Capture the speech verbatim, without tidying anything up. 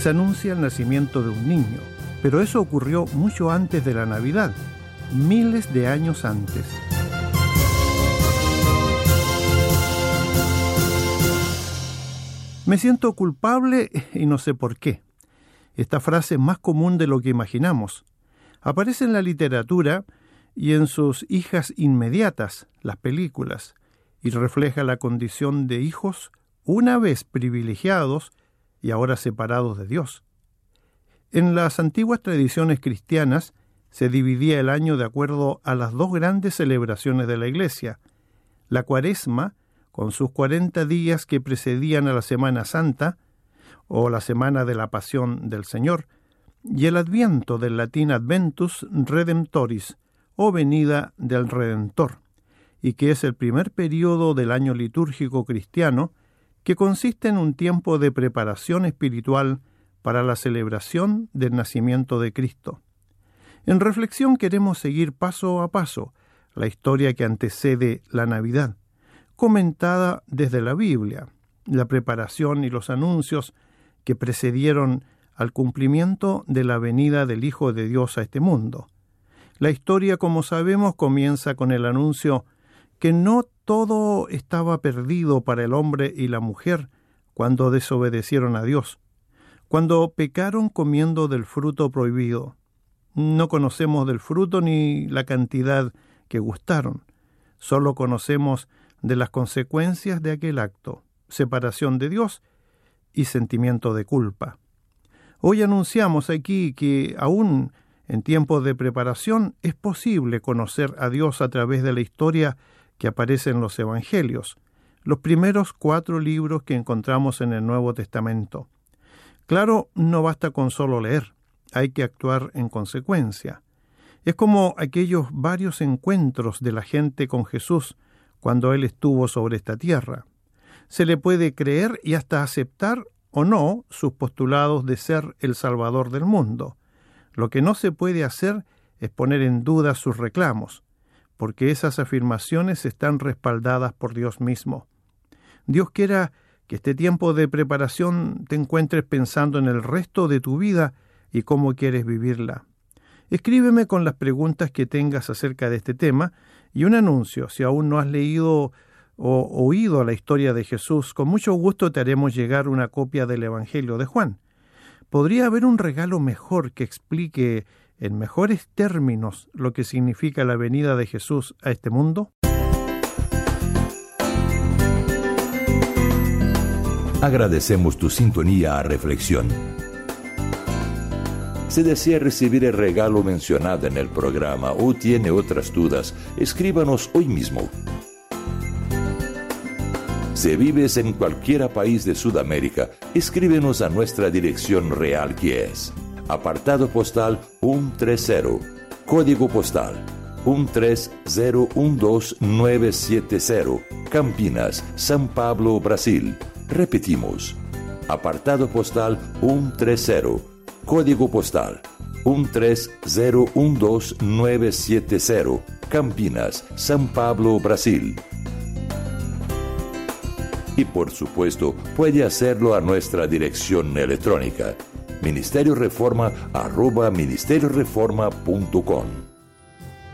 se anuncia el nacimiento de un niño, pero eso ocurrió mucho antes de la Navidad, miles de años antes. Me siento culpable y no sé por qué. Esta frase es más común de lo que imaginamos. Aparece en la literatura y en sus hijas inmediatas, las películas, y refleja la condición de hijos una vez privilegiados y ahora separados de Dios. En las antiguas tradiciones cristianas se dividía el año de acuerdo a las dos grandes celebraciones de la Iglesia, la Cuaresma, con sus cuarenta días que precedían a la Semana Santa, o la Semana de la Pasión del Señor, y el Adviento, del latín Adventus Redemptoris, o venida del Redentor, y que es el primer período del año litúrgico cristiano, que consiste en un tiempo de preparación espiritual para la celebración del nacimiento de Cristo. En reflexión queremos seguir paso a paso la historia que antecede la Navidad, comentada desde la Biblia, la preparación y los anuncios que precedieron al cumplimiento de la venida del Hijo de Dios a este mundo. La historia, como sabemos, comienza con el anuncio que no todo estaba perdido para el hombre y la mujer cuando desobedecieron a Dios, cuando pecaron comiendo del fruto prohibido. No conocemos del fruto ni la cantidad que gustaron, solo conocemos de las consecuencias de aquel acto, separación de Dios y sentimiento de culpa. Hoy anunciamos aquí que aún en tiempos de preparación es posible conocer a Dios a través de la historia que aparece en los Evangelios, los primeros cuatro libros que encontramos en el Nuevo Testamento. Claro, no basta con solo leer, hay que actuar en consecuencia. Es como aquellos varios encuentros de la gente con Jesús cuando Él estuvo sobre esta tierra. Se le puede creer y hasta aceptar o no sus postulados de ser el Salvador del mundo. Lo que no se puede hacer es poner en duda sus reclamos, porque esas afirmaciones están respaldadas por Dios mismo. Dios quiera que este tiempo de preparación te encuentres pensando en el resto de tu vida y cómo quieres vivirla. Escríbeme con las preguntas que tengas acerca de este tema y un anuncio. Si aún no has leído o oído la historia de Jesús, con mucho gusto te haremos llegar una copia del Evangelio de Juan. ¿Podría haber un regalo mejor que explique en mejores términos lo que significa la venida de Jesús a este mundo? Agradecemos tu sintonía a Reflexión. Si desea recibir el regalo mencionado en el programa o tiene otras dudas, escríbanos hoy mismo. Si vives en cualquier país de Sudamérica, escríbenos a nuestra dirección real, que es apartado postal ciento treinta, código postal uno tres cero uno dos nueve siete cero, Campinas, São Paulo, Brasil. Repetimos, apartado postal ciento treinta, código postal uno tres cero uno dos nueve siete cero, Campinas, São Paulo, Brasil. Y por supuesto, puede hacerlo a nuestra dirección electrónica, ministerio reforma arroba ministerio reforma punto com.